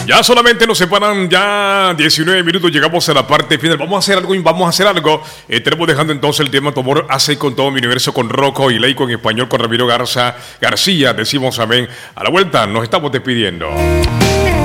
Ya solamente nos separan ya 19 minutos, llegamos a la parte final. Vamos a hacer algo y vamos a hacer algo. Tenemos dejando entonces el tema Tomor hace con todo mi universo, con Rocco y Leico en español, con Ramiro García. Decimos amén. A la vuelta nos estamos despidiendo.